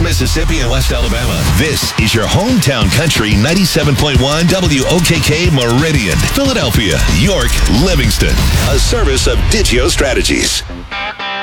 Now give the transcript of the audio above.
Mississippi and West Alabama. This is your hometown country 97.1 WOKK Meridian, Philadelphia, York, Livingston. A service of Digio Strategies.